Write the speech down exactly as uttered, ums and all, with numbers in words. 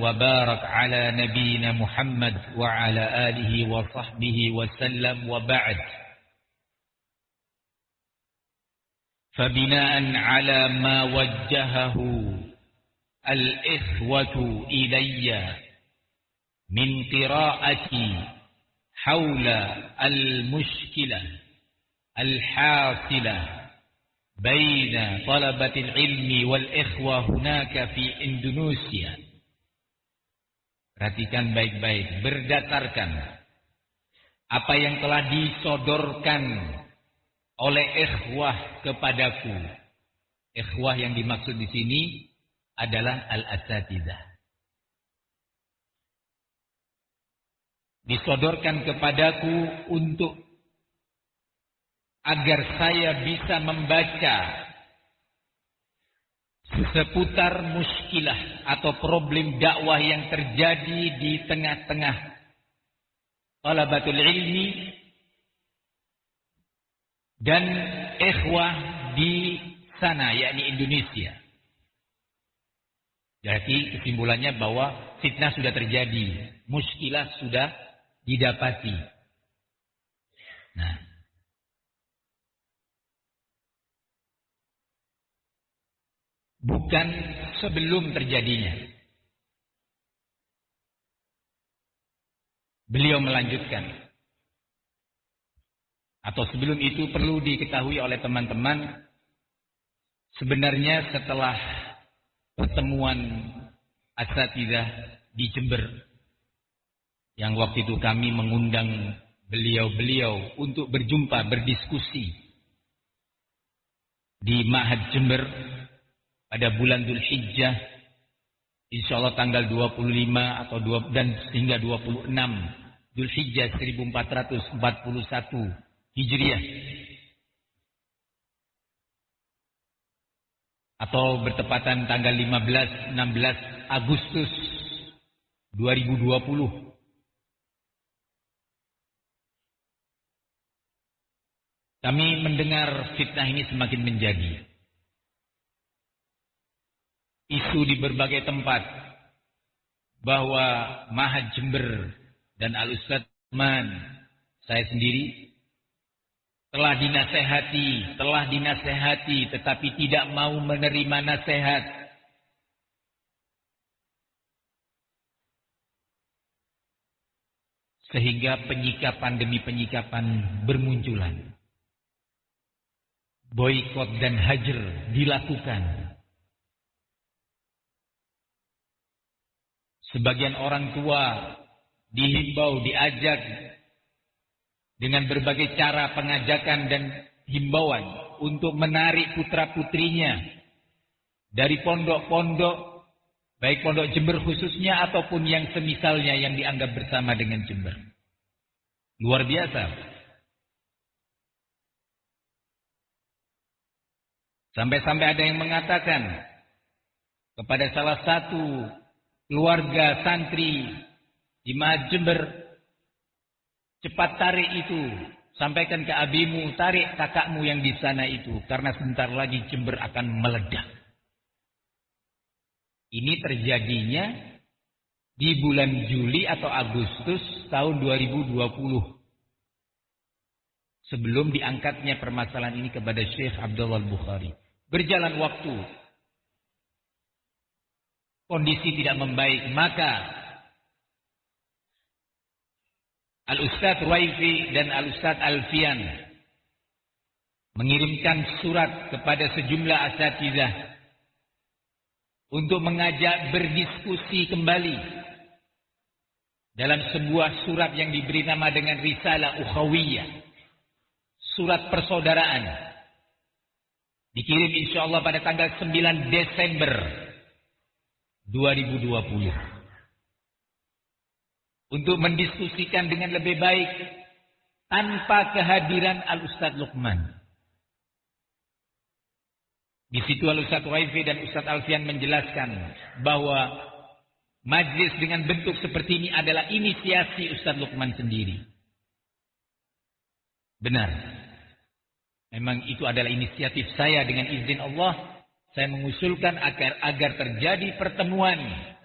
وبارك على نبينا محمد وعلى آله وصحبه وسلم وبعد فبناء على ما وجهه الإخوة إلي من قراءة حول المشكلة الحاصلة بين طلبة العلم والإخوة هناك في إندونيسيا. Perhatikan baik-baik, berdasarkan apa yang telah disodorkan oleh ikhwah kepadaku. Ikhwah yang dimaksud di sini adalah al-asatidzah. Disodorkan kepadaku untuk agar saya bisa membaca seputar muskilah atau problem dakwah yang terjadi di tengah-tengah talabatul ilmi dan ikhwah di sana, yakni Indonesia. Jadi kesimpulannya bahwa fitnah sudah terjadi, muskilah sudah didapati. Nah, bukan sebelum terjadinya. Beliau melanjutkan. Atau sebelum itu perlu diketahui oleh teman-teman, sebenarnya setelah pertemuan asatidzah di Jember, yang waktu itu kami mengundang beliau-beliau untuk berjumpa, berdiskusi di Ma'had Jember, pada bulan Dzulhijjah, insyaallah tanggal dua puluh lima atau dua, dan hingga dua puluh enam Dzulhijjah seribu empat ratus empat puluh satu Hijriah. Atau bertepatan tanggal lima belas enam belas Agustus dua ribu dua puluh. Kami mendengar fitnah ini semakin menjadi. Isu di berbagai tempat bahwa Ma'had Jember dan Al-Ustadz Man, saya sendiri telah dinasehati, telah dinasehati tetapi tidak mau menerima nasihat. Sehingga penyikapan demi penyikapan bermunculan. Boikot dan hajar dilakukan. Sebagian orang tua dihimbau, diajak dengan berbagai cara pengajakan dan himbauan untuk menarik putra-putrinya dari pondok-pondok, baik pondok Jember khususnya ataupun yang semisalnya yang dianggap bersama dengan Jember. Luar biasa. Sampai-sampai ada yang mengatakan kepada salah satu keluarga santri di Ma'had Jember, cepat tarik itu, sampaikan ke abimu, tarik kakakmu yang di sana itu, karena sebentar lagi Jember akan meledak. Ini terjadinya di bulan Juli atau Agustus tahun dua ribu dua puluh. Sebelum diangkatnya permasalahan ini kepada Syekh Abdullah Al-Bukhari. Berjalan waktu, kondisi tidak membaik, maka Al-Ustadz Ruwaifi dan Al-Ustadz Alfian mengirimkan surat kepada sejumlah asatidzah untuk mengajak berdiskusi kembali dalam sebuah surat yang diberi nama dengan Risalah Ukhawiyah, surat persaudaraan, dikirim insyaallah pada tanggal sembilan Desember dua ribu dua puluh untuk mendiskusikan dengan lebih baik tanpa kehadiran Al-Ustadz Luqman. Di situ Al-Ustadz Ruwaifi dan Ustadz Alfian menjelaskan bahwa majlis dengan bentuk seperti ini adalah inisiasi Ustadz Luqman sendiri. Benar. Memang itu adalah inisiatif saya, dengan izin Allah saya mengusulkan agar agar terjadi pertemuan